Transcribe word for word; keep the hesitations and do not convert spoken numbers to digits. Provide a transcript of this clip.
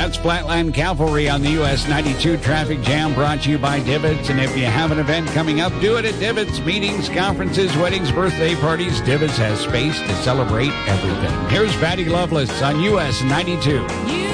That's Flatland Cavalry on the U S ninety-two Traffic Jam, brought to you by Divots. And if you have an event coming up, do it at Divots. Meetings, conferences, weddings, birthday parties. Divots has space to celebrate everything. Here's Patty Loveless on U S ninety-two.